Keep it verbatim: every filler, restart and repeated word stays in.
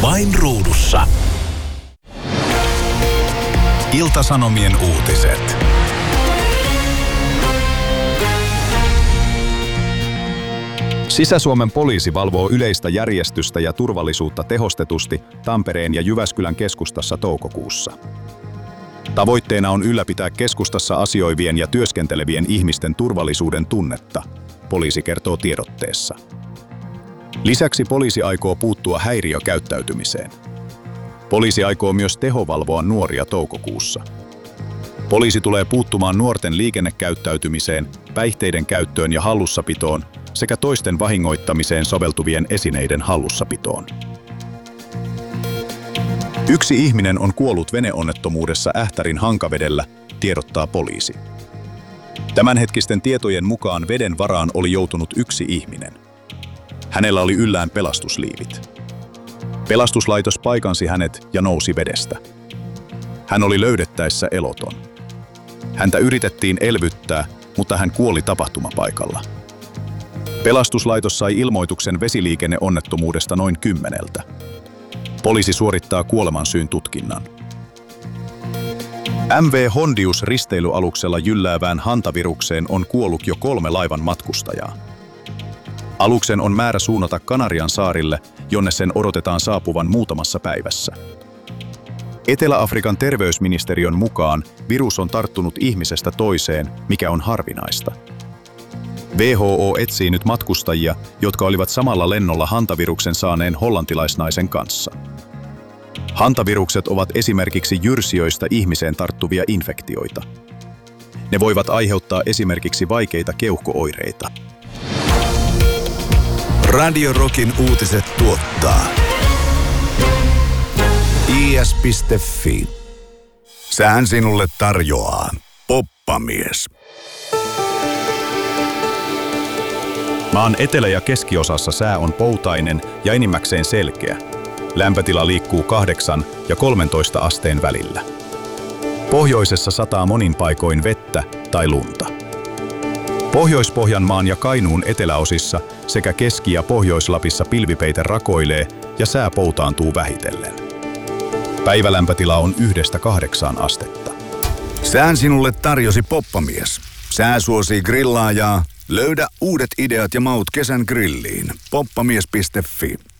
Vain ruudussa. Ilta-Sanomien uutiset. Sisä-Suomen poliisi valvoo yleistä järjestystä ja turvallisuutta tehostetusti Tampereen ja Jyväskylän keskustassa toukokuussa. Tavoitteena on ylläpitää keskustassa asioivien ja työskentelevien ihmisten turvallisuuden tunnetta, poliisi kertoo tiedotteessa. Lisäksi poliisi aikoo puuttua häiriökäyttäytymiseen. Poliisi aikoo myös tehovalvoa nuoria toukokuussa. Poliisi tulee puuttumaan nuorten liikennekäyttäytymiseen, päihteiden käyttöön ja hallussapitoon sekä toisten vahingoittamiseen soveltuvien esineiden hallussapitoon. Yksi ihminen on kuollut veneonnettomuudessa Ähtärin Hankavedellä, tiedottaa poliisi. Tämänhetkisten tietojen mukaan veden varaan oli joutunut yksi ihminen. Hänellä oli yllään pelastusliivit. Pelastuslaitos paikansi hänet ja nousi vedestä. Hän oli löydettäessä eloton. Häntä yritettiin elvyttää, mutta hän kuoli tapahtumapaikalla. Pelastuslaitos sai ilmoituksen vesiliikenneonnettomuudesta noin kymmeneltä. Poliisi suorittaa kuolemansyyn tutkinnan. M V Hondius risteilyaluksella jylläävään hantavirukseen on kuollut jo kolme laivan matkustajaa. Aluksen on määrä suunnata Kanarian saarille, jonne sen odotetaan saapuvan muutamassa päivässä. Etelä-Afrikan terveysministeriön mukaan virus on tarttunut ihmisestä toiseen, mikä on harvinaista. W H O etsii nyt matkustajia, jotka olivat samalla lennolla hantaviruksen saaneen hollantilaisnaisen kanssa. Hantavirukset ovat esimerkiksi jyrsijöistä ihmiseen tarttuvia infektioita. Ne voivat aiheuttaa esimerkiksi vaikeita keuhko-oireita. Radio Rockin uutiset tuottaa I S piste F I. Sään sinulle tarjoaa Poppamies. Maan etelä- ja keskiosassa sää on poutainen ja enimmäkseen selkeä. Lämpötila liikkuu kahdeksan ja kolmentoista asteen välillä. Pohjoisessa sataa monin paikoin vettä tai lunta. Pohjois-Pohjanmaan ja Kainuun eteläosissa sekä Keski- ja Pohjois-Lapissa pilvipeite rakoilee ja sää poutaantuu vähitellen. Päivälämpötila on yhdestä kahdeksaan astetta. Sään sinulle tarjosi Poppamies. Sää suosii grillaajaa. Löydä uudet ideat ja maut kesän grilliin. poppamies piste F I.